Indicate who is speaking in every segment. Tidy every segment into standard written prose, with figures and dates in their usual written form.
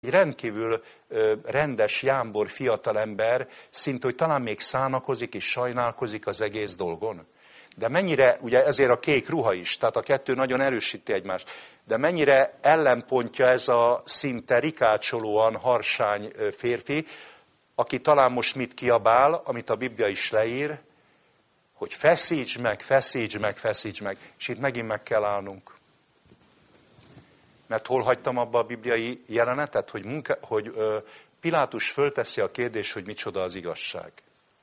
Speaker 1: egy rendkívül rendes, jámbor fiatalember, szinte, hogy talán még szánakozik és sajnálkozik az egész dolgon. De mennyire, ugye ezért a kék ruha is, tehát a kettő nagyon erősíti egymást, de mennyire ellenpontja ez a szinte rikácsolóan harsány férfi, aki talán most mit kiabál, amit a Biblia is leír, hogy feszíts meg, feszíts meg, feszíts meg. És itt megint meg kell állnunk. Mert hol hagytam abba a bibliai jelenetet, hogy Pilátus fölteszi a kérdést, hogy micsoda az igazság.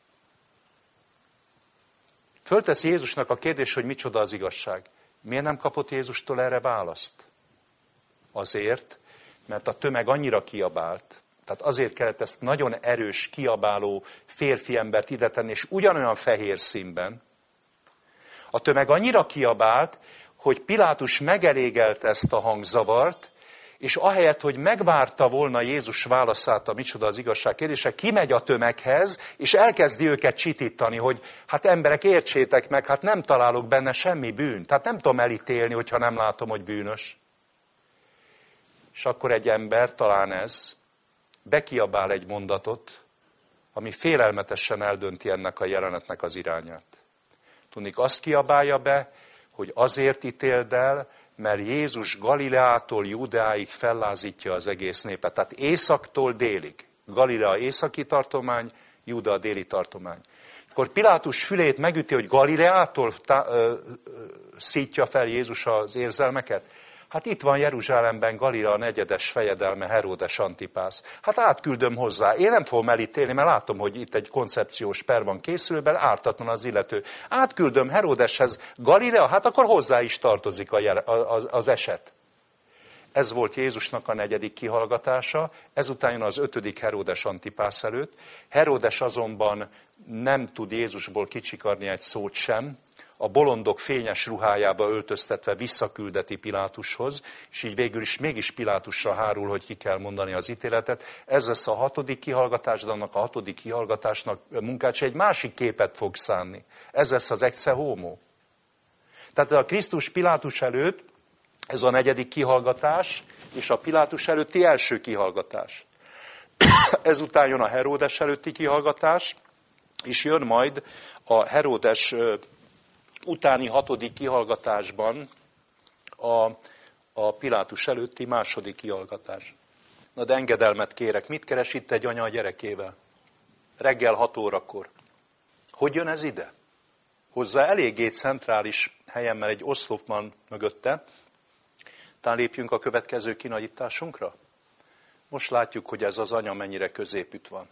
Speaker 1: Fölteszi Jézusnak a kérdést, hogy micsoda az igazság. Miért nem kapott Jézustól erre választ? Azért, mert a tömeg annyira kiabált, tehát azért kellett ezt nagyon erős, kiabáló férfi embert ide tenni, és ugyanolyan fehér színben. A tömeg annyira kiabált, hogy Pilátus megelégelte ezt a hangzavart, és ahelyett, hogy megvárta volna Jézus válaszát a micsoda az igazság kérdése, kimegy a tömeghez, és elkezdi őket csitítani, hogy hát emberek, értsétek meg, hát nem találok benne semmi bűnt. Tehát nem tudom elítélni, hogyha nem látom, hogy bűnös. És akkor egy ember, talán ez, bekiabál egy mondatot, ami félelmetesen eldönti ennek a jelenetnek az irányát. Tudnik, azt kiabálja be, hogy azért ítéld el, mert Jézus Galileától Judeáig fellázítja az egész népet. Tehát északtól délig. Galilea északi tartomány, Judea déli tartomány. Akkor Pilátus fülét megüti, hogy Galileától szítja fel Jézus az érzelmeket. Hát itt van Jeruzsálemben Galilea negyedes fejedelme, Heródes Antipász. Hát átküldöm hozzá. Én nem fogom elítélni, mert látom, hogy itt egy koncepciós per van készülőben, ártatlan az illető. Átküldöm Heródeshez Galilea, hát akkor hozzá is tartozik az eset. Ez volt Jézusnak a 4. kihallgatása, ezután jön az 5. Heródes Antipász előtt. Heródes azonban nem tud Jézusból kicsikarni egy szót sem, a bolondok fényes ruhájába öltöztetve visszaküldeti Pilátushoz, és így végül is mégis Pilátusra hárul, hogy ki kell mondani az ítéletet. Ez lesz a 6. kihallgatás, de annak a 6. kihallgatásnak munkácsa egy másik képet fog szánni. Ez lesz az ecce homo. Tehát a Krisztus Pilátus előtt, ez a 4. kihallgatás, és a Pilátus előtti első kihallgatás. Ezután jön a Heródes előtti kihallgatás, és jön majd a Heródes utáni 6. kihallgatásban a Pilátus előtti 2. kihallgatás. Na de engedelmet kérek, mit keres itt egy anya a gyerekével? Reggel 6 órakor. Hogy jön ez ide? Hozzá eléggé centrális helyen, mert egy oszlop van mögötte. Talán lépjünk a következő kinagyításunkra? Most látjuk, hogy ez az anya mennyire középütt van.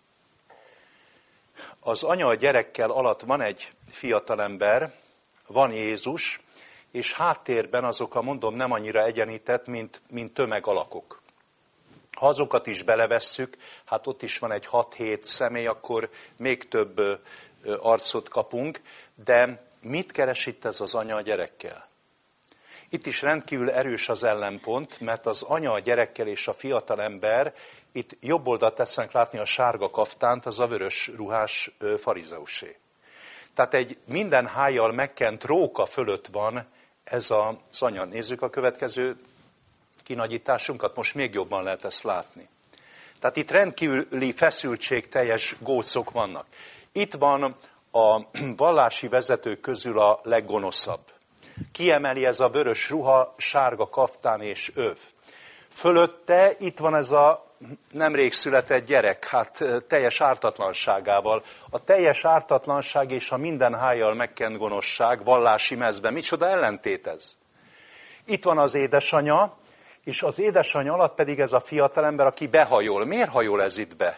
Speaker 1: Az anya a gyerekkel alatt van egy fiatalember, van Jézus, és háttérben azok mondom, nem annyira egyenített, mint tömegalakok. Ha azokat is belevesszük, hát ott is van egy 6-7 személy, akkor még több arcot kapunk, de mit keres itt ez az anya a gyerekkel? Itt is rendkívül erős az ellenpont, mert az anya a gyerekkel és a fiatalember, itt jobb oldalt tetszenek látni a sárga kaftánt, az a vörös ruhás farizeusé. Tehát egy minden hájjal megkent róka fölött van ez az anya. Nézzük a következő kinagyításunkat, most még jobban lehet ezt látni. Tehát itt rendkívüli feszültségteljes gócok vannak. Itt van a vallási vezetők közül a leggonoszabb. Kiemeli ez a vörös ruha, sárga kaftán és öv. Fölötte itt van ez a nemrég született gyerek, hát teljes ártatlanságával. A teljes ártatlanság és a minden hájjal megkent gonoszság vallási mezben. Micsoda ellentét ez? Itt van az édesanyja, és az édesanyja alatt pedig ez a fiatalember, aki behajol. Miért hajol ez itt be?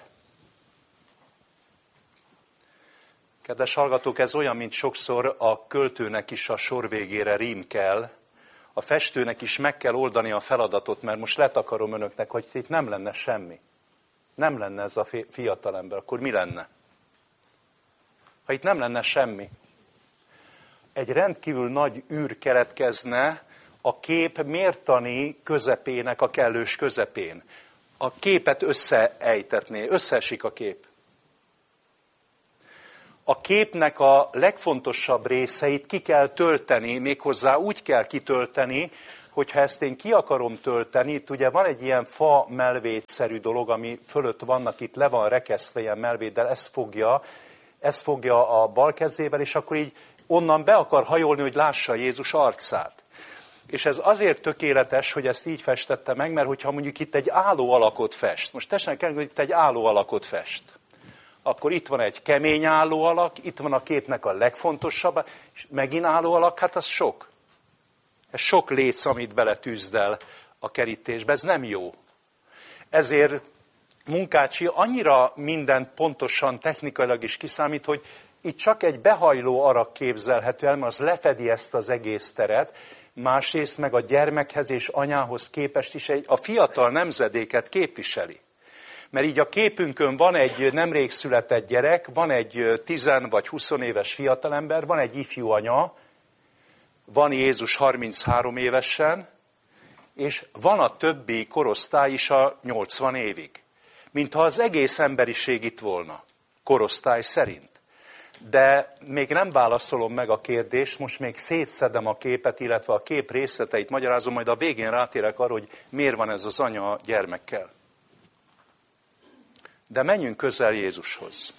Speaker 1: Kedves hallgatók, ez olyan, mint sokszor a költőnek is a sor végére rím kell, a festőnek is meg kell oldani a feladatot, mert most letakarom önöknek, hogy itt nem lenne semmi. Nem lenne ez a fiatalember, akkor mi lenne? Ha itt nem lenne semmi. Egy rendkívül nagy űr keletkezne a kép mértani közepének a kellős közepén. A képet összeejtetné, összeesik a kép. A képnek a legfontosabb részeit ki kell tölteni, méghozzá úgy kell kitölteni, hogyha ezt én ki akarom tölteni, itt ugye van egy ilyen fa melvédszerű dolog, ami fölött vannak, itt le van rekesztve ilyen melvéddel, ezt fogja a bal kezével, és akkor így onnan be akar hajolni, hogy lássa Jézus arcát. És ez azért tökéletes, hogy ezt így festette meg, mert hogyha mondjuk itt egy álló alakot fest, most tessenek el, hogy itt egy álló alakot fest, akkor itt van egy kemény álló alak, itt van a képnek a legfontosabb, és megint álló alak, hát az sok. Ez sok léc, amit beletűzdel a kerítésbe, ez nem jó. Ezért Munkácsi annyira mindent pontosan, technikailag is kiszámít, hogy itt csak egy behajló arak képzelhető el, mert az lefedi ezt az egész teret, másrészt meg a gyermekhez és anyához képest is a fiatal nemzedéket képviseli. Mert így a képünkön van egy nemrég született gyerek, van egy 10 vagy 20 éves fiatalember, van egy ifjú anya, van Jézus 33 évesen, és van a többi korosztály is a 80 évig. Mintha az egész emberiség itt volna, korosztály szerint. De még nem válaszolom meg a kérdést, most még szétszedem a képet, illetve a kép részleteit magyarázom, majd a végén rátérek arra, hogy miért van ez az anya a gyermekkel. De menjünk közel Jézushoz.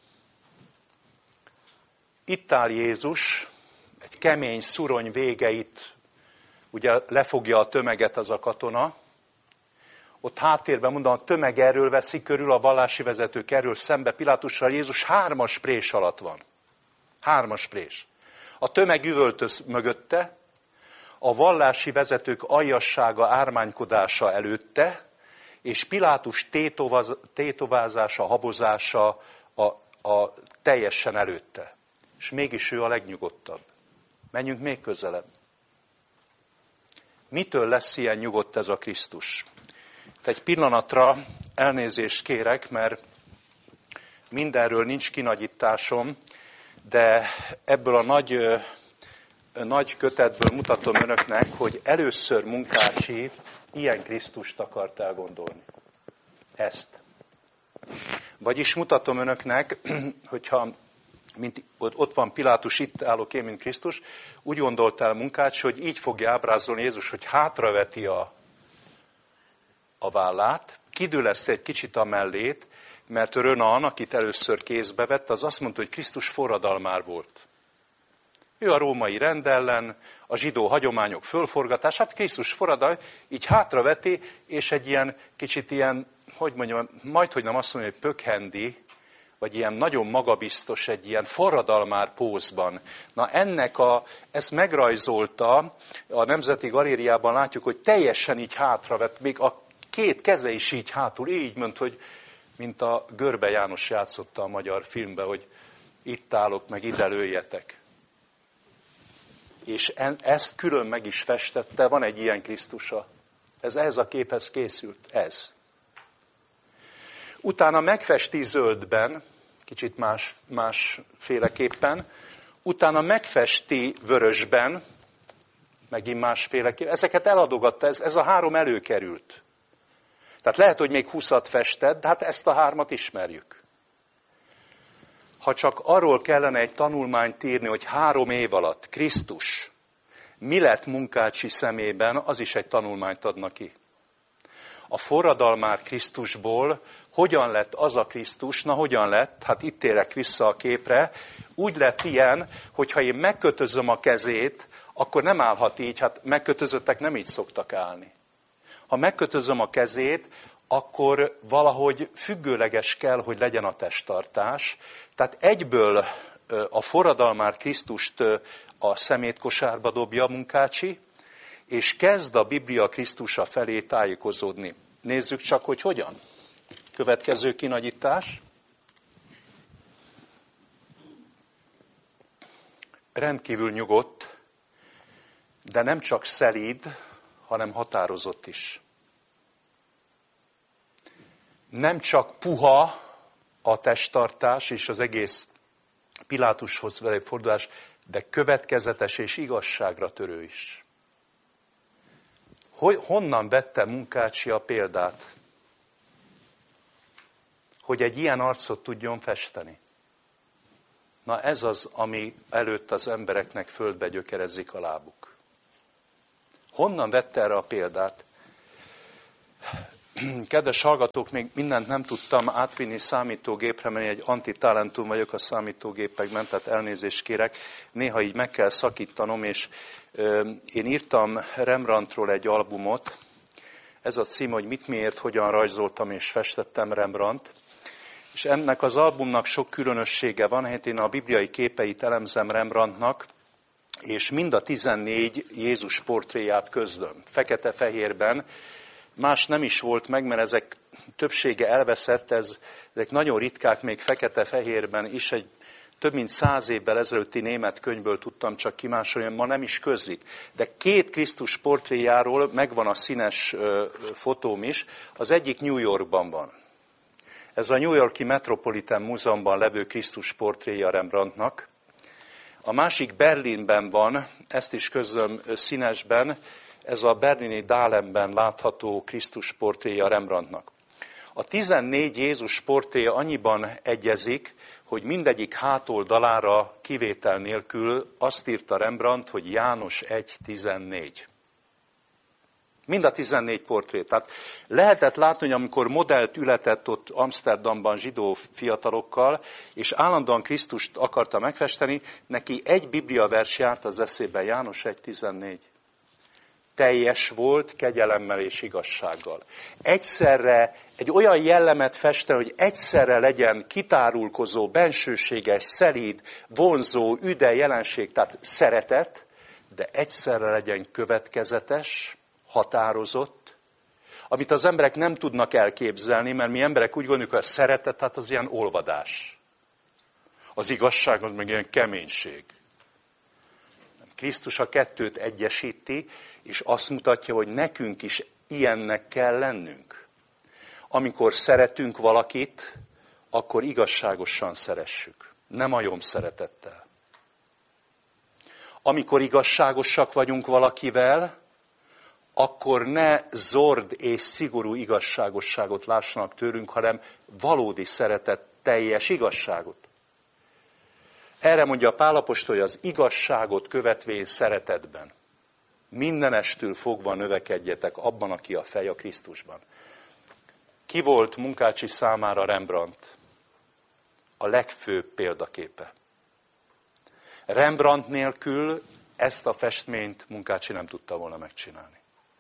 Speaker 1: Itt áll Jézus, egy kemény szurony végeit, ugye lefogja a tömeget az a katona. Ott háttérben mondom, a tömeg erről veszi körül, a vallási vezetők erről szembe Pilátussal. Jézus 3 prés alatt van. 3 prés. A tömeg üvöltöz mögötte, a vallási vezetők aljassága, ármánykodása előtte, és Pilátus tétovázása, habozása a teljesen előtte. És mégis ő a legnyugodtabb. Menjünk még közelebb. Mitől lesz ilyen nyugodt ez a Krisztus? Egy pillanatra elnézést kérek, mert mindenről nincs kinagyításom, de ebből a nagy kötetből mutatom önöknek, hogy először Munkácsi ilyen Krisztust akart elgondolni. Ezt. Vagyis mutatom önöknek, hogyha mint ott van Pilátus, itt állok én, mint Krisztus, úgy gondolt el Munkácsi, hogy így fogja ábrázolni Jézus, hogy hátraveti a vállát, kidüleszti egy kicsit a mellét, mert Renan, akit először kézbe vett, az azt mondta, hogy Krisztus forradalmár volt. Ő a római rend ellen, a zsidó hagyományok fölforgatását, Krisztus forradalmár, így hátraveti, és egy ilyen kicsit ilyen, hogy mondjam, majdhogy nem azt mondja, hogy pökhendi, vagy ilyen nagyon magabiztos, egy ilyen forradalmár pózban. Na ezt megrajzolta, a Nemzeti Galériában látjuk, hogy teljesen így hátravett, még a 2 keze is így hátul, így ment, hogy mint a Görbe János játszotta a magyar filmben, hogy itt állok, meg ide lőjetek. És ezt külön meg is festette, van egy ilyen Krisztusa. Ez ehhez a képhez készült, ez. Utána megfesti zöldben, kicsit másféleképpen, utána megfesti vörösben, megint másféleképpen. Ezeket eladogatta, ez a 3 előkerült. Tehát lehet, hogy még 20-at festett, de hát ezt a 3 ismerjük. Ha csak arról kellene egy tanulmányt írni, hogy 3 év alatt Krisztus mi lett Munkácsi szemében, az is egy tanulmányt adna ki. A forradalmár Krisztusból hogyan lett az a Krisztus, na hogyan lett, hát itt térek vissza a képre, úgy lett ilyen, hogyha én megkötözöm a kezét, akkor nem állhat így, hát megkötözöttek nem így szoktak állni. Ha megkötözöm a kezét, akkor valahogy függőleges kell, hogy legyen a testtartás. Tehát egyből a forradalmár Krisztust a szemétkosárba dobja Munkácsi, és kezd a Biblia Krisztusa felé tájékozódni. Nézzük csak, hogy hogyan. Következő kinagyítás. Rendkívül nyugodt, de nem csak szelíd, hanem határozott is. Nem csak puha a testtartás és az egész Pilátushoz való fordulás, de következetes és igazságra törő is. Honnan vette Munkácsi a példát, hogy egy ilyen arcot tudjon festeni? Na ez az, ami előtt az embereknek földbe gyökerezik a lábuk. Honnan vette erre a példát? Kedves hallgatók, még mindent nem tudtam átvinni számítógépre, mert egy antitalentum vagyok a számítógépekben, tehát elnézést kérek. Néha így meg kell szakítanom, és én írtam Rembrandtról egy albumot. Ez a cím, hogy mit, miért, hogyan rajzoltam és festettem Rembrandt. És ennek az albumnak sok különössége van, hát én a bibliai képeit elemzem Rembrandtnak, és mind a 14 Jézus portréját közlöm, fekete-fehérben. Más nem is volt meg, mert ezek többsége elveszett, ezek nagyon ritkák, még fekete-fehérben is. Egy több mint 100 évvel ezelőtti német könyvből tudtam csak kimásolni, ma nem is közlik. De 2 Krisztus portréjáról megvan a színes fotóm is, az egyik New Yorkban van. Ez a New York-i Metropolitan Múzeumban levő Krisztus portréja Rembrandtnak. A másik Berlinben van, ezt is közlöm színesben, ez a berlini Dahlemben látható Krisztus portréja Rembrandtnak. A 14 Jézus portréja annyiban egyezik, hogy mindegyik hátoldalára kivétel nélkül azt írta Rembrandt, hogy János 1.14. Mind a 14 portré. Tehát lehetett látni, hogy amikor modellt ületett ott Amsterdamban zsidó fiatalokkal, és állandóan Krisztust akarta megfesteni, neki egy bibliavers járt az eszébe, János 1.14. Teljes volt kegyelemmel és igazsággal. Egyszerre egy olyan jellemet festeni, hogy egyszerre legyen kitárulkozó, bensőséges, szelíd, vonzó, üde jelenség, tehát szeretet, de egyszerre legyen következetes, határozott, amit az emberek nem tudnak elképzelni, mert mi emberek úgy gondoljuk, hogy a szeretet, hát az ilyen olvadás. Az igazság az meg ilyen keménység. Krisztus a kettőt egyesíti, és azt mutatja, hogy nekünk is ilyennek kell lennünk. Amikor szeretünk valakit, akkor igazságosan szeressük, nem ajom szeretettel. Amikor igazságosak vagyunk valakivel, akkor ne zord és szigorú igazságosságot lássanak tőlünk, hanem valódi szeretet, teljes igazságot. Erre mondja Pál apostol, hogy az igazságot követvén szeretetben. Mindenestől fogva növekedjetek abban, aki a fej, a Krisztusban. Ki volt Munkácsi számára Rembrandt? A legfőbb példaképe. Rembrandt nélkül ezt a festményt Munkácsi nem tudta volna megcsinálni.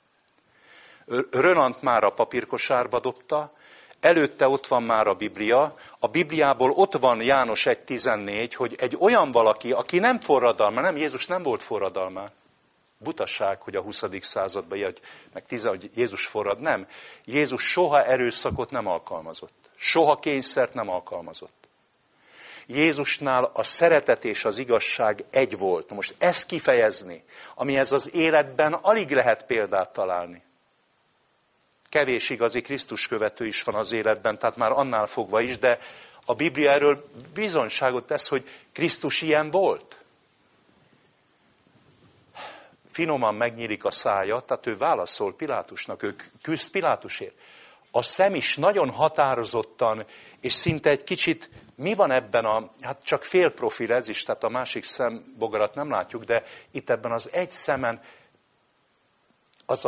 Speaker 1: Rönant már a papírkosárba dobta, előtte ott van már a Biblia, a Bibliából ott van János 1.14, hogy egy olyan valaki, aki nem forradalmár, nem, Jézus nem volt forradalmár. Butaság, hogy a 20. században ilyen, meg 10, hogy Jézus forrad, nem. Jézus soha erőszakot nem alkalmazott. Soha kényszert nem alkalmazott. Jézusnál a szeretet és az igazság egy volt. Most ezt kifejezni, amihez az életben alig lehet példát találni. Kevés igazi Krisztus követő is van az életben, tehát már annál fogva is, de a Biblia erről bizonyságot tesz, hogy Krisztus ilyen volt. Finoman megnyílik a szája, tehát ő válaszol Pilátusnak, ő küzd Pilátusért. A szem is nagyon határozottan, és szinte egy kicsit, mi van ebben hát csak fél profil ez is, tehát a másik szembogarat nem látjuk, de itt ebben az egy szemen az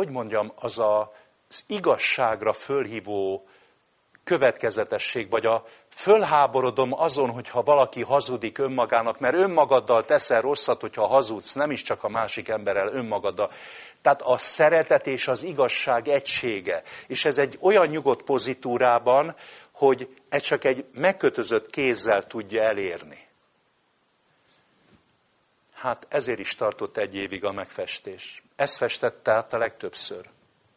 Speaker 1: az igazságra fölhívó következetesség, vagy fölháborodom azon, hogyha valaki hazudik önmagának, mert önmagaddal teszel rosszat, hogyha hazudsz, nem is csak a másik emberrel, önmagaddal. Tehát a szeretet és az igazság egysége. És ez egy olyan nyugodt pozitúrában, hogy ez csak egy megkötözött kézzel tudja elérni. Hát ezért is tartott 1 évig a megfestés. Ezt festette át a legtöbbször.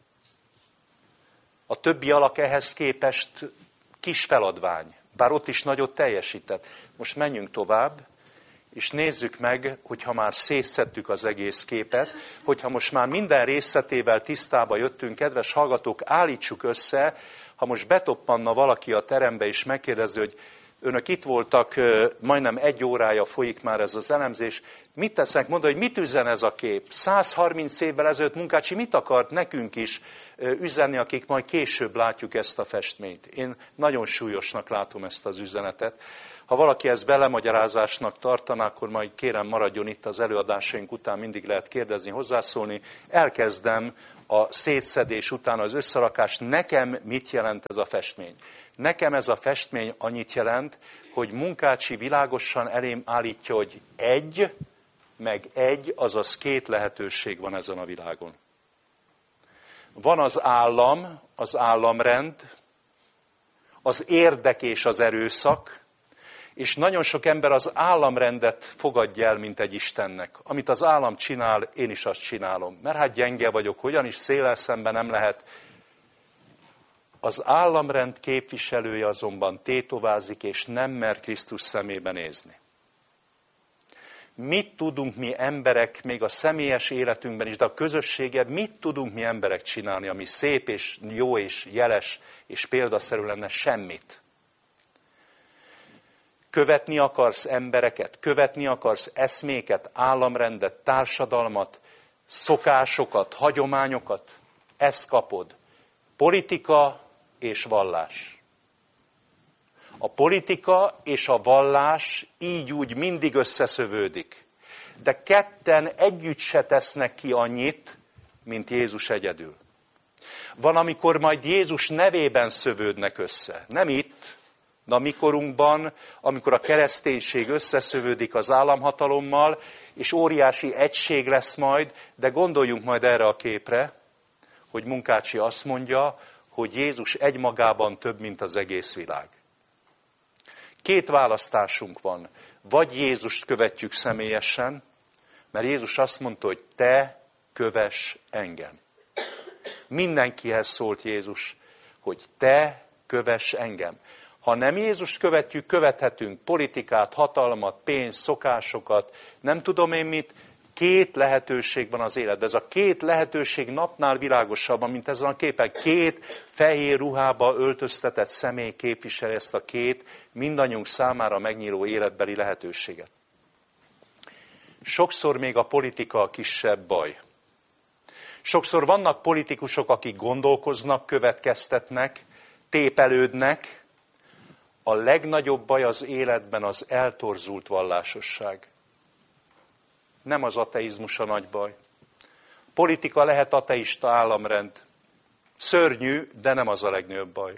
Speaker 1: A többi alak ehhez képest kis feladvány, bár ott is nagyot teljesített. Most menjünk tovább, és nézzük meg, hogyha már szétszettük az egész képet, hogyha most már minden részletével tisztába jöttünk, kedves hallgatók, állítsuk össze, ha most betoppanna valaki a terembe, és megkérdezi, hogy Önök itt voltak, majdnem 1 órája folyik már ez az elemzés. Mit teszek? Mondta, hogy mit üzen ez a kép? 130 évvel ezelőtt Munkácsi mit akart nekünk is üzenni, akik majd később látjuk ezt a festményt? Én nagyon súlyosnak látom ezt az üzenetet. Ha valaki ezt belemagyarázásnak tartaná, akkor majd kérem maradjon itt az előadásaink után, mindig lehet kérdezni, hozzászólni. Elkezdem a szétszedés után az összerakást. Nekem mit jelent ez a festmény? Nekem ez a festmény annyit jelent, hogy Munkácsi világosan elém állítja, hogy egy, azaz 2 lehetőség van ezen a világon. Van az állam, az államrend, az érdek és az erőszak, és nagyon sok ember az államrendet fogadja el, mint egy Istennek. Amit az állam csinál, én is azt csinálom. Mert hát gyenge vagyok, hogyan is széllel szemben nem lehet. Az államrend képviselője azonban tétovázik, és nem mer Krisztus szemébe nézni. Mit tudunk mi emberek, még a személyes életünkben is, de a közösséged, mit tudunk mi emberek csinálni, ami szép és jó és jeles és példaszerű lenne? Semmit. Követni akarsz embereket, követni akarsz eszméket, államrendet, társadalmat, szokásokat, hagyományokat? Ezt kapod. Politika és vallás. A politika és a vallás így úgy mindig összeszövődik. De ketten együtt se tesznek ki annyit, mint Jézus egyedül. Van, amikor majd Jézus nevében szövődnek össze. Nem itt, de a mikorunkban, amikor a kereszténység összeszövődik az államhatalommal, és óriási egység lesz majd, de gondoljunk majd erre a képre, hogy Munkácsi azt mondja, hogy Jézus egymagában több, mint az egész világ. 2 választásunk van. Vagy Jézust követjük személyesen, mert Jézus azt mondta, hogy te kövess engem. Mindenkihez szólt Jézus, hogy te kövess engem. Ha nem Jézust követjük, követhetünk politikát, hatalmat, pénzt, szokásokat, nem tudom én mit. 2 lehetőség van az életben. Ez a 2 lehetőség napnál világosabban, mint ezen a képen. 2 fehér ruhába öltöztetett személy képviseli ezt a 2 mindannyiunk számára megnyíló életbeli lehetőséget. Sokszor még a politika a kisebb baj. Sokszor vannak politikusok, akik gondolkoznak, következtetnek, tépelődnek. A legnagyobb baj az életben az eltorzult vallásosság. Nem az ateizmus a nagy baj. Politika lehet ateista államrend. Szörnyű, de nem az a legnagyobb baj.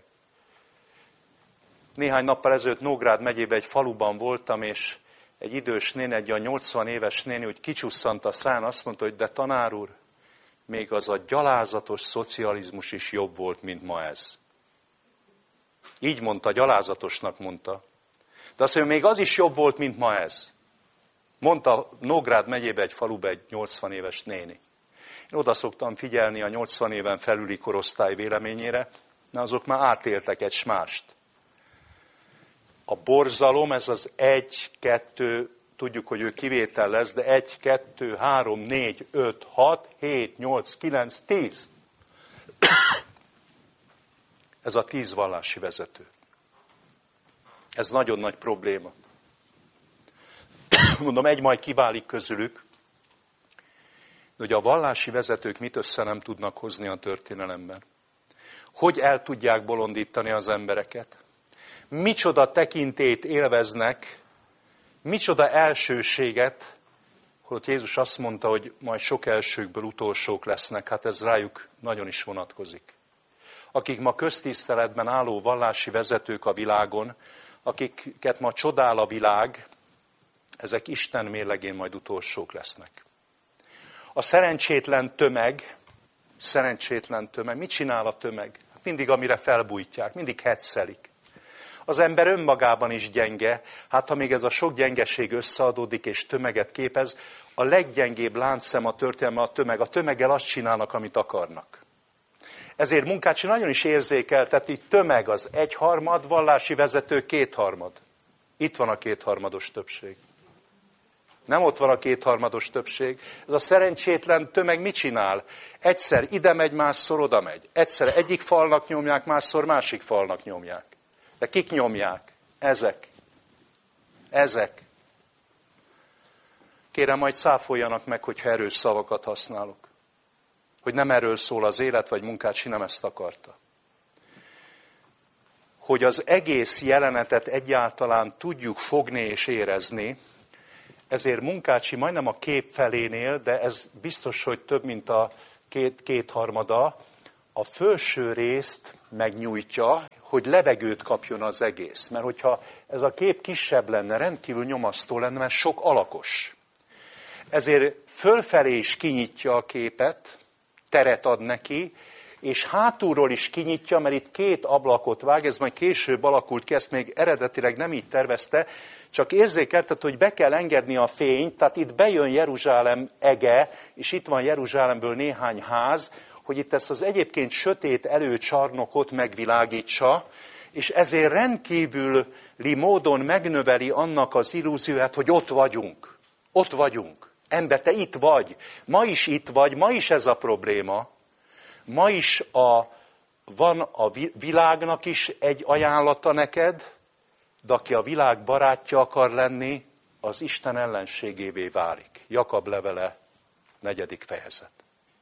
Speaker 1: Néhány nappal ezelőtt Nógrád megyében egy faluban voltam, és egy idős néni, egy olyan 80 éves néni, úgy kicsusszant a szán, azt mondta, hogy de tanár úr, még az a gyalázatos szocializmus is jobb volt, mint ma ez. Így mondta, gyalázatosnak mondta. De azt mondja, még az is jobb volt, mint ma ez. Mondta Nógrád megyébe egy faluba egy 80 éves néni. Én oda szoktam figyelni a 80 éven felüli korosztály véleményére, mert azok már átéltek egy mást. A borzalom, ez az 1, 2, tudjuk, hogy ő kivétel lesz, de 1, 2, 3, 4, 5, 6, 7, 8, 9, 10. Ez a 10 vallási vezető. Ez nagyon nagy probléma. Mondom, egy majd kiválik közülük, hogy a vallási vezetők mit össze nem tudnak hozni a történelemben. Hogy el tudják bolondítani az embereket. Micsoda tekintélyt élveznek, micsoda elsőséget, holott Jézus azt mondta, hogy majd sok elsőkből utolsók lesznek, hát ez rájuk nagyon is vonatkozik. Akik ma köztiszteletben álló vallási vezetők a világon, akiket ma csodál a világ, ezek Isten mérlegén majd utolsók lesznek. A szerencsétlen tömeg, mit csinál a tömeg? Mindig amire felbújtják, mindig hetszelik. Az ember önmagában is gyenge, hát ha még ez a sok gyengeség összeadódik és tömeget képez, a leggyengébb láncszem a történelme a tömeg. A tömeggel azt csinálnak, amit akarnak. Ezért Munkácsi nagyon is érzékelteti, tömeg az 1/3, vallási vezető 2/3. Itt van a 2/3 többség. Nem ott van a 2/3 többség. Ez a szerencsétlen tömeg mit csinál? Egyszer ide megy, másszor oda megy. Egyszer egyik falnak nyomják, másszor másik falnak nyomják. De kik nyomják? Ezek. Ezek. Kérem, majd száfoljanak meg, hogyha erős szavakat használok. Hogy nem erről szól az élet, vagy Munkácsi nem ezt akarta. Hogy az egész jelenetet egyáltalán tudjuk fogni és érezni, ezért Munkácsi majdnem a kép felénél, de ez biztos, hogy több, mint a kétharmada, a felső részt megnyújtja, hogy levegőt kapjon az egész. Mert hogyha ez a kép kisebb lenne, rendkívül nyomasztó lenne, mert sok alakos. Ezért fölfelé is kinyitja a képet, teret ad neki, és hátulról is kinyitja, mert itt két ablakot vág, ez majd később alakult ki, ezt még eredetileg nem így tervezte, csak érzékeltet, hogy be kell engedni a fényt, tehát itt bejön Jeruzsálem ege, és itt van Jeruzsálemből néhány ház, hogy itt ezt az egyébként sötét előcsarnokot megvilágítsa, és ezért rendkívüli módon megnöveli annak az illúzióját, hogy ott vagyunk. Ott vagyunk. Ember, te itt vagy. Ma is itt vagy, ma is ez a probléma. Ma is van a világnak is egy ajánlata neked, de aki a világ barátja akar lenni, az Isten ellenségévé válik. Jakab levele, 4. fejezet.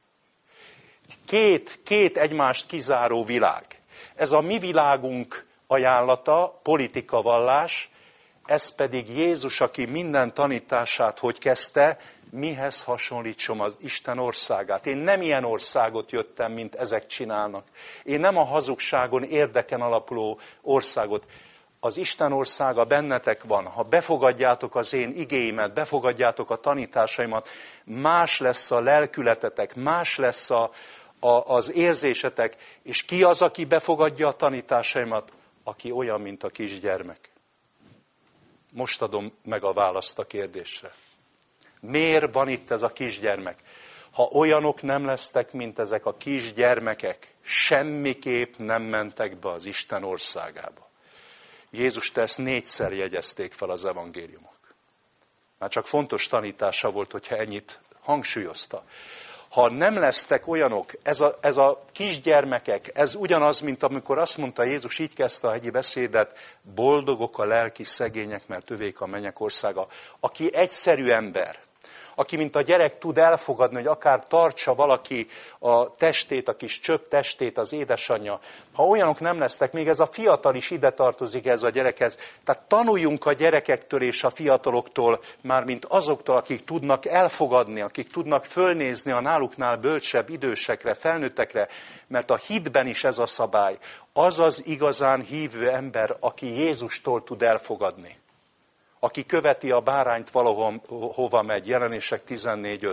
Speaker 1: Két egymást kizáró világ. Ez a mi világunk ajánlata, politika, vallás, ez pedig Jézus, aki minden tanítását hogy kezdte, mihez hasonlítsam az Isten országát. Én nem ilyen országot jöttem, mint ezek csinálnak. Én nem a hazugságon, érdeken alapuló országot. Az Isten országa bennetek van. Ha befogadjátok az én igéimet, befogadjátok a tanításaimat, más lesz a lelkületetek, más lesz az érzésetek. És ki az, aki befogadja a tanításaimat? Aki olyan, mint a kisgyermek. Most adom meg a választ a kérdésre. Miért van itt ez a kisgyermek? Ha olyanok nem lesztek, mint ezek a kisgyermekek, semmiképp nem mentek be az Isten országába. Jézus ezt 4-szer jegyezték fel az evangéliumok. Már csak fontos tanítása volt, hogyha ennyit hangsúlyozta. Ha nem lesztek olyanok, ez a kisgyermekek, ez ugyanaz, mint amikor azt mondta Jézus, így kezdte a hegyi beszédet, boldogok a lelki szegények, mert övék a mennyek országa. Aki egyszerű ember, aki mint a gyerek tud elfogadni, hogy akár tartsa valaki a testét, a kis csöpp testét, az édesanyja. Ha olyanok nem lesznek, még ez a fiatal is ide tartozik ez a gyerekhez. Tehát tanuljunk a gyerekektől és a fiataloktól, mármint azoktól, akik tudnak elfogadni, akik tudnak fölnézni a náluknál bölcsebb idősekre, felnőttekre, mert a hitben is ez a szabály. Az az igazán hívő ember, aki Jézustól tud elfogadni. Aki követi a bárányt valahova megy, Jelenések 14.5.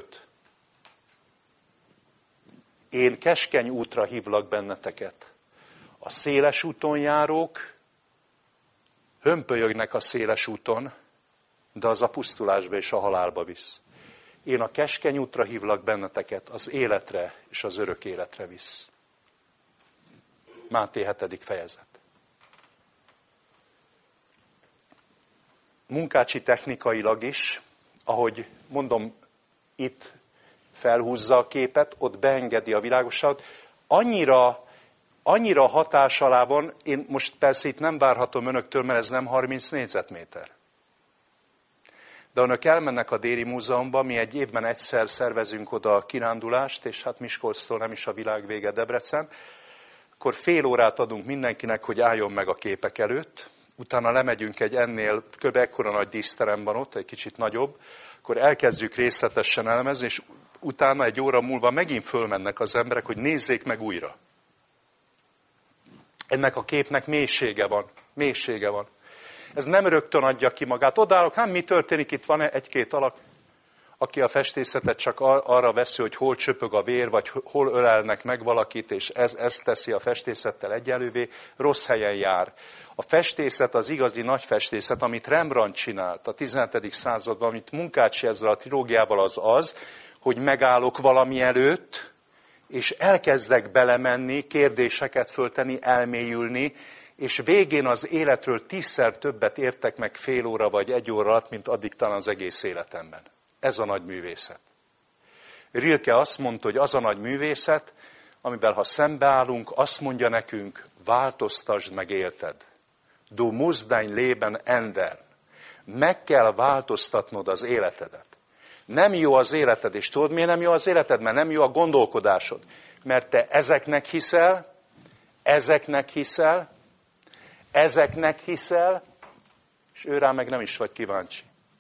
Speaker 1: Én keskeny útra hívlak benneteket. A széles úton járók hömpölyögnek a széles úton, de az a pusztulásba és a halálba visz. Én a keskeny útra hívlak benneteket, az életre és az örök életre visz. Máté 7. fejezet. Munkácsi technikailag is, ahogy mondom, itt felhúzza a képet, ott beengedi a világosságot, annyira hatás alá van, én most persze itt nem várhatom önöktől, mert ez nem 30 négyzetméter. De önök elmennek a Déri Múzeumba, mi egy évben egyszer szervezünk oda kirándulást, és hát Miskolctól nem is a világ vége Debrecen, akkor fél órát adunk mindenkinek, hogy álljon meg a képek előtt, utána lemegyünk egy ennél kb. Ekkora nagy díszterem van ott, egy kicsit nagyobb, akkor elkezdjük részletesen elemezni, és utána egy óra múlva megint fölmennek az emberek, hogy nézzék meg újra. Ennek a képnek mélysége van. Mélysége van. Ez nem rögtön adja ki magát. Odállok, hát mi történik, itt van egy-két alak, aki a festészetet csak arra veszi, hogy hol csöpög a vér, vagy hol ölelnek meg valakit, és ez teszi a festészettel egyenlővé, rossz helyen jár. A festészet, az igazi nagy festészet, amit Rembrandt csinált a 17. században, amit Munkácsi ezzel a trilógiával az, hogy megállok valami előtt, és elkezdek belemenni, kérdéseket föltenni, elmélyülni, és végén az életről 10-szer többet értek meg fél óra vagy egy óra alatt, mint addig talán az egész életemben. Ez a nagy művészet. Rilke azt mondta, hogy az a nagy művészet, amivel ha szembeállunk, azt mondja nekünk, változtasd meg élted. Du musst dein Leben ändern. Meg kell változtatnod az életedet. Nem jó az életed, és tudod, miért nem jó az életed? Mert nem jó a gondolkodásod. Mert te ezeknek hiszel, és ő rá meg nem is vagy kíváncsi.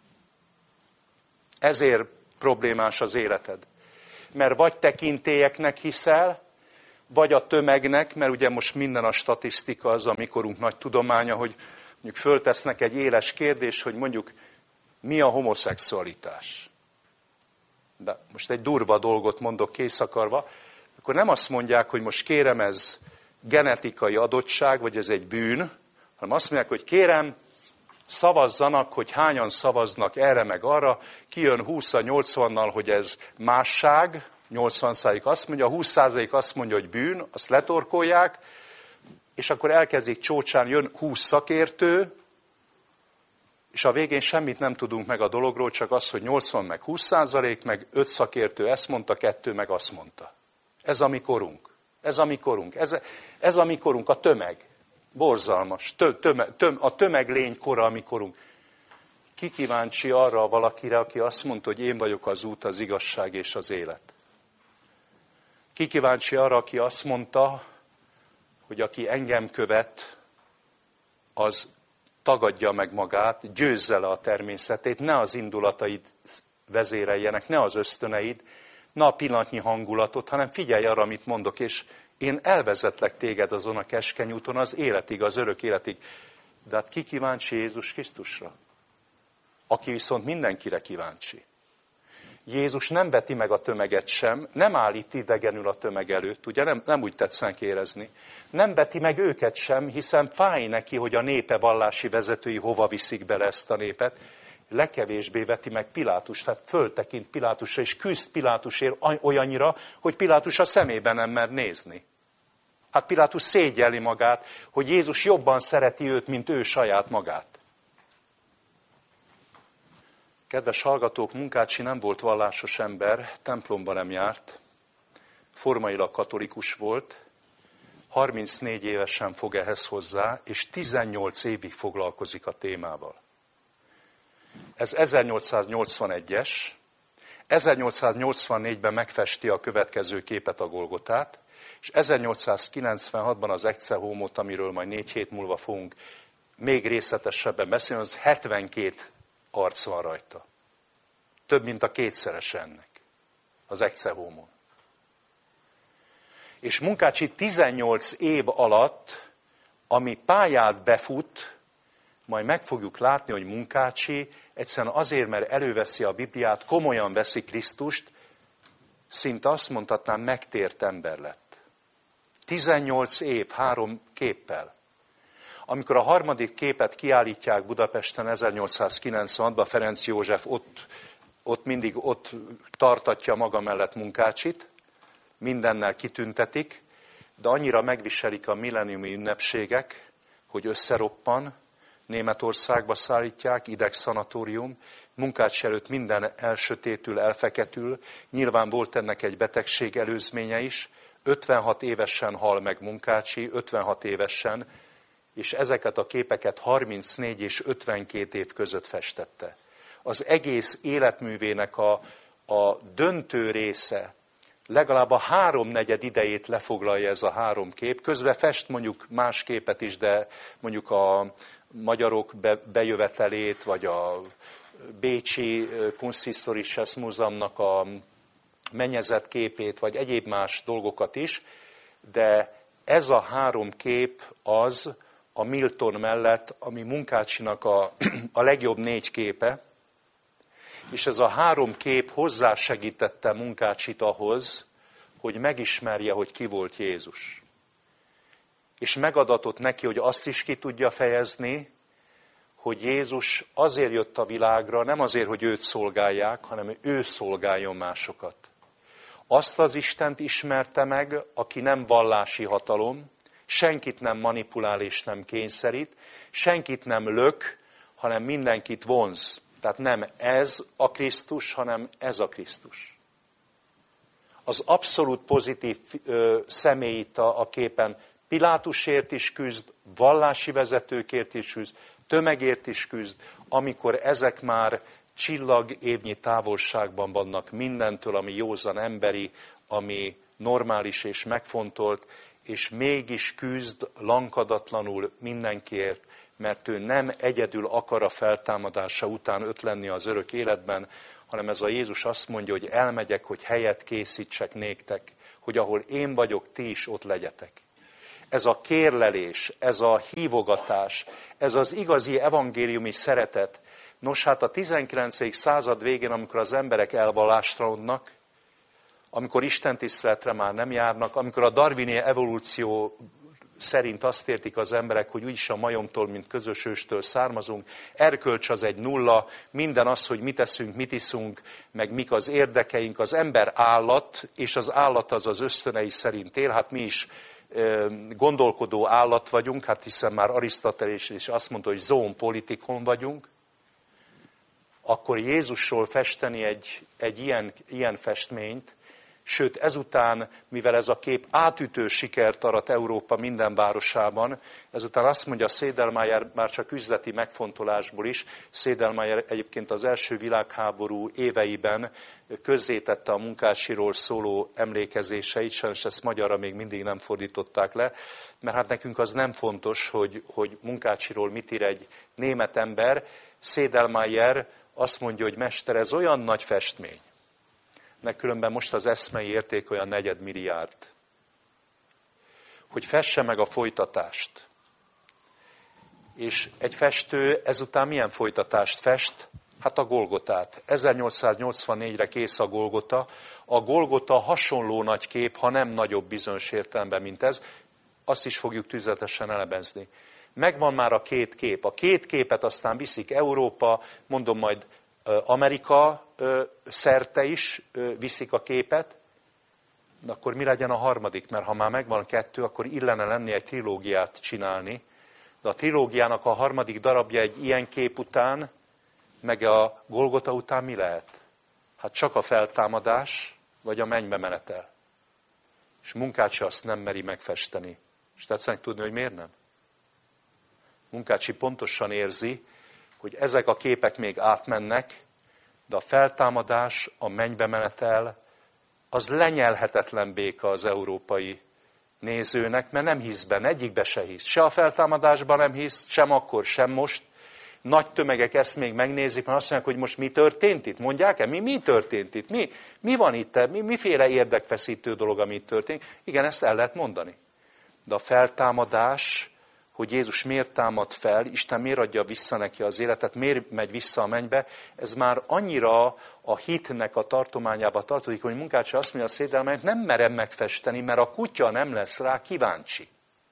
Speaker 1: Ezért problémás az életed. Mert vagy tekintélyeknek hiszel, vagy a tömegnek, mert ugye most minden a statisztika, az a mikorunk nagy tudománya, hogy mondjuk föltesznek egy éles kérdés, hogy mondjuk mi a homoszexualitás. De most egy durva dolgot mondok készakarva, akkor nem azt mondják, hogy most kérem, ez genetikai adottság, vagy ez egy bűn, hanem azt mondják, hogy kérem, szavazzanak, hogy hányan szavaznak erre meg arra, kijön 20-80-nal, hogy ez másság, 80% azt mondja, 20% azt mondja, hogy bűn, azt letorkolják, és akkor elkezdik csócsán, jön 20 szakértő, és a végén semmit nem tudunk meg a dologról, csak az, hogy 80 meg 20%, meg 5 szakértő ezt mondta, 2 meg azt mondta. Ez a mi korunk. Ez a mi korunk, a tömeg. Borzalmas. A tömeg lénykora a mi korunk. Ki kíváncsi arra valakire, aki azt mondta, hogy én vagyok az út, az igazság és az élet? Ki kíváncsi arra, aki azt mondta, hogy aki engem követ, az tagadja meg magát, győzze le a természetét, ne az indulataid vezéreljenek, ne az ösztöneid, ne a pillanatnyi hangulatot, hanem figyelj arra, amit mondok, és én elvezetlek téged azon a keskeny úton, az életig, az örök életig. De hát ki kíváncsi Jézus Krisztusra? Aki viszont mindenkire kíváncsi. Jézus nem veti meg a tömeget sem, nem állít idegenül a tömeg előtt, ugye nem úgy tetszenek érezni. Nem veti meg őket sem, hiszen fáj neki, hogy a népe vallási vezetői hova viszik bele ezt a népet. Legkevésbé veti meg Pilátust, tehát föltekint Pilátusra, és küzd Pilátusért olyannyira, hogy Pilátus a szemében nem mer nézni. Hát Pilátus szégyelli magát, hogy Jézus jobban szereti őt, mint ő saját magát. Kedves hallgatók, Munkácsi nem volt vallásos ember, templomba nem járt, formailag katolikus volt, 34 évesen fog ehhez hozzá, és 18 évig foglalkozik a témával. Ez 1881-es, 1884-ben megfesti a következő képet, a Golgotát, és 1896-ban az Ecce Homót, amiről majd 4 hét múlva fogunk még részletesebben beszélni, az 72 arc van rajta. Több, mint a kétszerese ennek, az Ecce Homón. És Munkácsi 18 év alatt, ami pályát befut, majd meg fogjuk látni, hogy Munkácsi egyszerűen azért, mert előveszi a Bibliát, komolyan veszi Krisztust, szinte azt mondhatnám, megtért ember lett. 18 év, 3 képpel. Amikor a harmadik képet kiállítják Budapesten 1896-ban, Ferenc József ott mindig tartatja maga mellett Munkácsit, mindennel kitüntetik, de annyira megviselik a milleniumi ünnepségek, hogy összeroppan, Németországba szállítják, idegszanatórium, Munkácsi előtt minden elsötétül, elfeketül, nyilván volt ennek egy betegség előzménye is, 56 évesen hal meg Munkácsi, 56 évesen, és ezeket a képeket 34 és 52 év között festette. Az egész életművének a döntő része, legalább a 3/4 idejét lefoglalja ez a 3 kép. Közben fest mondjuk más képet is, de mondjuk a magyarok bejövetelét, vagy a Bécsi Kunsthistorisches Múzeumnak a mennyezett képét, vagy egyéb más dolgokat is, de ez a 3 kép az a Milton mellett, ami Munkácsinak a legjobb 4 képe, és ez a 3 kép hozzásegítette Munkácsit ahhoz, hogy megismerje, hogy ki volt Jézus. És megadatott neki, hogy azt is ki tudja fejezni, hogy Jézus azért jött a világra, nem azért, hogy őt szolgálják, hanem ő szolgáljon másokat. Azt az Istent ismerte meg, aki nem vallási hatalom, senkit nem manipulál és nem kényszerít, senkit nem lök, hanem mindenkit vonz. Tehát nem ez a Krisztus, hanem ez a Krisztus. Az abszolút pozitív személy itt a képen Pilátusért is küzd, vallási vezetőkért is küzd, tömegért is küzd, amikor ezek már csillagévnyi távolságban vannak mindentől, ami józan emberi, ami normális és megfontolt, és mégis küzd lankadatlanul mindenkiért, mert ő nem egyedül akar a feltámadása után ott lenni az örök életben, hanem ez a Jézus azt mondja, hogy elmegyek, hogy helyet készítsek néktek, hogy ahol én vagyok, ti is ott legyetek. Ez a kérlelés, ez a hívogatás, ez az igazi evangéliumi szeretet. Nos, hát a 19. század végén, amikor az emberek elvallástalanodnak, amikor istentiszteletre már nem járnak, amikor a darwini evolúció szerint azt értik az emberek, hogy úgyis a majomtól, mint közös őstől származunk, erkölcs az egy nulla, minden az, hogy mit eszünk, mit iszunk, meg mik az érdekeink, az ember állat, és az állat az az ösztönei szerint él, hát mi is gondolkodó állat vagyunk, hát hiszen már Arisztotelész is azt mondta, hogy zoon politikon vagyunk, akkor Jézusról festeni egy ilyen festményt, sőt ezután, mivel ez a kép átütő sikert arat Európa minden városában, ezután azt mondja Sedlmayr, már csak üzleti megfontolásból is, Sedlmayr egyébként az első világháború éveiben közzétette a Munkácsiról szóló emlékezéseit, sajnos ezt magyarra még mindig nem fordították le, mert hát nekünk az nem fontos, hogy Munkácsiról mit ír egy német ember. Sedlmayr azt mondja, hogy mester, ez olyan nagy festmény, nek különben most az eszmei érték olyan 4 milliárd, hogy fesse meg a folytatást. És egy festő ezután milyen folytatást fest? Hát a Golgotát. 1884-re kész a Golgota. A Golgota hasonló nagy kép, ha nem nagyobb bizonyos értelemben, mint ez. Azt is fogjuk tüzetesen elemezni. Megvan már a 2 kép. A 2 képet aztán viszik Európa, mondom majd Amerika szerte is viszik a képet, de akkor mi legyen a harmadik? Mert ha már megvan 2, akkor illene lenni egy trilógiát csinálni. De a trilógiának a harmadik darabja egy ilyen kép után, meg a Golgota után mi lehet? Hát csak a feltámadás, vagy a mennybe menetel. És Munkácsi azt nem meri megfesteni. És tetszenek tudni, hogy miért nem? Munkácsi pontosan érzi, hogy ezek a képek még átmennek, de a feltámadás, a mennybe menetel, az lenyelhetetlen béka az európai nézőnek, mert nem hisz benne, egyikbe se hisz. Se a feltámadásban nem hisz, sem akkor, sem most. Nagy tömegek ezt még megnézik, mert azt mondják, hogy most mi történt itt? Mondják-e? Mi történt itt? Mi van itt? Miféle érdekfeszítő dolog, ami itt történt? Igen, ezt el lehet mondani. De a feltámadás, hogy Jézus miért támad fel, Isten miért adja vissza neki az életet, miért megy vissza a mennybe, ez már annyira a hitnek a tartományába tartozik, hogy Munkácsi azt mondja a Sedlmayr, nem merem megfesteni, mert a kutya nem lesz rá kíváncsi.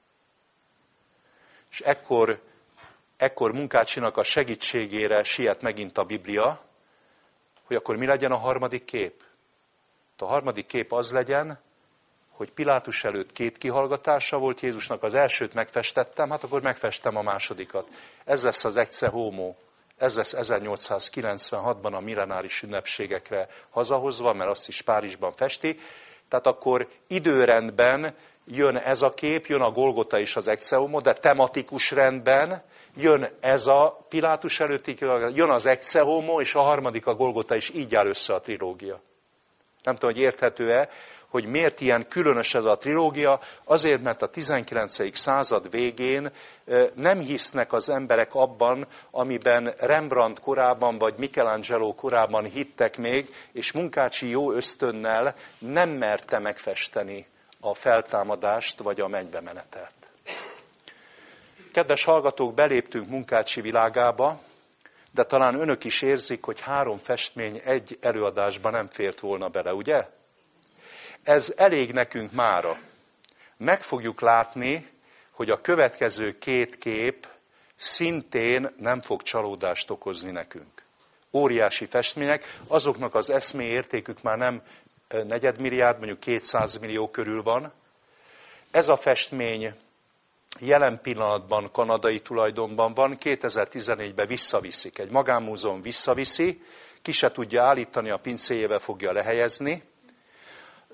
Speaker 1: És ekkor Munkácsinak a segítségére siet megint a Biblia, hogy akkor mi legyen a harmadik kép. A harmadik kép az legyen, hogy Pilátus előtt 2 kihallgatása volt, Jézusnak az elsőt megfestettem, hát akkor megfestem a másodikat. Ez lesz az Ecce Homo, ez lesz 1896-ban a millenáris ünnepségekre hazahozva, mert azt is Párizsban festi. Tehát akkor időrendben jön ez a kép, jön a Golgota és az Ecce Homo, de tematikus rendben jön ez a Pilátus előtti, jön az Ecce Homo, és a harmadik a Golgota, és így áll össze a trilógia. Nem tudom, hogy érthető-e, hogy miért ilyen különös ez a trilógia, azért, mert a 19. század végén nem hisznek az emberek abban, amiben Rembrandt korában, vagy Michelangelo korában hittek még, és Munkácsi jó ösztönnel nem merte megfesteni a feltámadást, vagy a mennybe menetelt. Kedves hallgatók, beléptünk Munkácsi világába, de talán önök is érzik, hogy 3 festmény egy előadásban nem fért volna bele, ugye? Ez elég nekünk mára. Meg fogjuk látni, hogy a következő 2 kép szintén nem fog csalódást okozni nekünk. Óriási festmények, azoknak az eszmei értékük már nem 4 milliárd, mondjuk 200 millió körül van. Ez a festmény jelen pillanatban kanadai tulajdonban van, 2014-ben visszaviszik. Egy magánmúzeum visszaviszi, ki se tudja állítani, a pincéjébe fogja lehelyezni.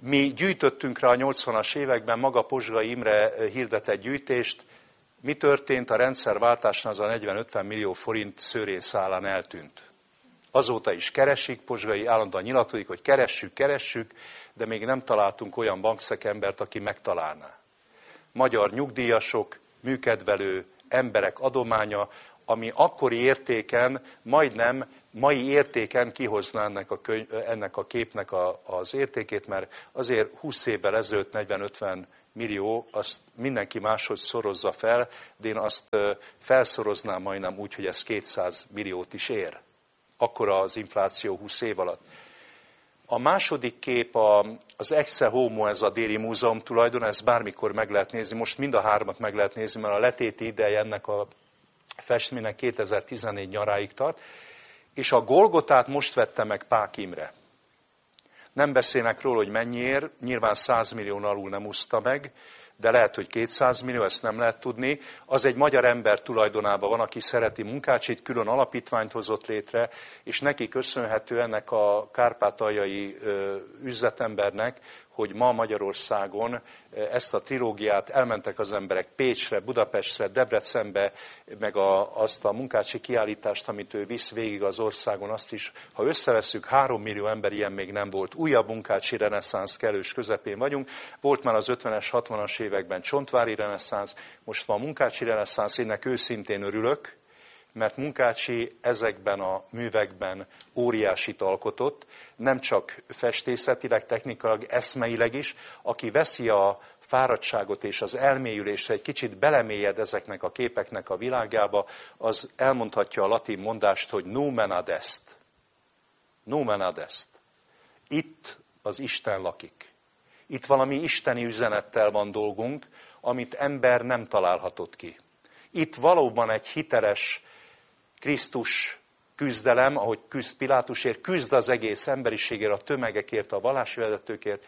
Speaker 1: Mi gyűjtöttünk rá a 80-as években, maga Pozsgai Imre hirdetett gyűjtést. Mi történt? A rendszerváltásnál az a 40-50 millió forint szőrészálán eltűnt. Azóta is keresik, Pozsgai állandóan nyilatkozik, hogy keressük, de még nem találtunk olyan bankszakembert, aki megtalálná. Magyar nyugdíjasok, műkedvelő emberek adománya, ami akkori értéken, majdnem mai értéken kihozná ennek a képnek az értékét, mert azért 20 évvel ezelőtt 40-50 millió, azt mindenki máshogy szorozza fel, de én azt felszoroznám majdnem úgy, hogy ez 200 milliót is ér. Akkora az infláció 20 év alatt. A második kép az Exe Homo, ez a Déri Múzeum tulajdon, ezt bármikor meg lehet nézni, most mind a hármat meg lehet nézni, mert a letéti ideje ennek a festménynek 2014 nyaráig tart, és a Golgotát most vette meg Pák Imre. Nem beszélnek róla, hogy mennyiért, nyilván 100 millión alul nem úszta meg, de lehet, hogy 200 millió, ezt nem lehet tudni. Az egy magyar ember tulajdonában van, aki szereti Munkácsit, külön alapítványt hozott létre, és neki köszönhető ennek a kárpátaljai üzletembernek, hogy ma Magyarországon ezt a trilógiát elmentek az emberek Pécsre, Budapestre, Debrecenbe, meg azt a Munkácsi kiállítást, amit ő visz végig az országon, azt is, ha összevesszük, 3 millió ember ilyen még nem volt. Újabb Munkácsi reneszánsz kellős közepén vagyunk. Volt már az 50-es, 60-as években Csontvári reneszánsz, most van Munkácsi reneszánsz, ennek őszintén örülök, mert Munkácsi ezekben a művekben óriásit alkotott, nem csak festészetileg, technikailag, eszmeileg is, aki veszi a fáradtságot és az elmélyülést, egy kicsit belemélyed ezeknek a képeknek a világába, az elmondhatja a latin mondást, hogy nomen ad est. Nomen ad est. Itt az Isten lakik. Itt valami isteni üzenettel van dolgunk, amit ember nem találhatott ki. Itt valóban egy hiteles Krisztus küzdelem, ahogy küzd Pilátusért, küzd az egész emberiségért, a tömegekért, a vallási vezetőkért.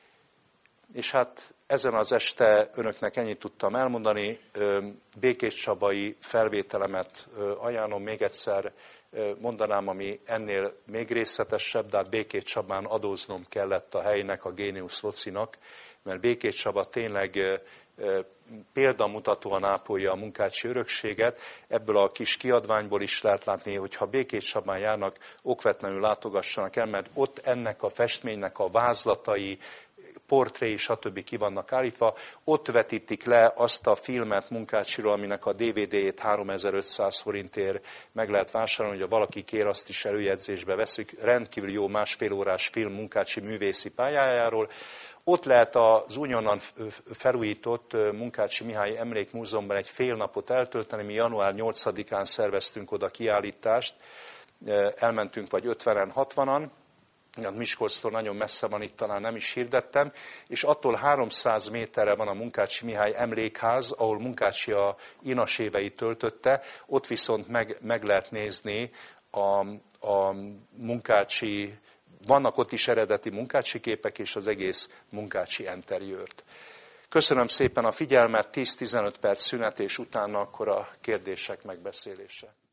Speaker 1: És hát ezen az este önöknek ennyit tudtam elmondani. Békés Csabai felvételemet ajánlom, még egyszer mondanám, ami ennél még részletesebb, de hát Békés Csabán adóznom kellett a helynek, a Génius Locinak, mert Békés Csaba tényleg példamutatóan ápolja a munkácsi örökséget. Ebből a kis kiadványból is lehet látni, hogy ha Békés Csabán járnak, okvetlenül látogassanak el, mert ott ennek a festménynek a vázlatai, portré, stb. Ki vannak állítva. Ott vetítik le azt a filmet Munkácsiról, aminek a DVD-jét 3500 forintért meg lehet vásárolni, hogy ha valaki kér, azt is előjegyzésbe veszük. Rendkívül jó másfél órás film Munkácsi művészi pályájáról. Ott lehet az újonnan felújított Munkácsi Mihály Emlékmúzeumban egy fél napot eltölteni. Mi január 8-án szerveztünk oda kiállítást, elmentünk vagy 50-en, 60-an, Miskolctól nagyon messze van, itt talán nem is hirdettem, és attól 300 méterre van a Munkácsi Mihály Emlékház, ahol Munkácsi a inas éveit töltötte, ott viszont meg lehet nézni a Munkácsi, vannak ott is eredeti Munkácsi képek és az egész Munkácsi enteriőrt. Köszönöm szépen a figyelmet, 10-15 perc szünet, és utána akkor a kérdések megbeszélése.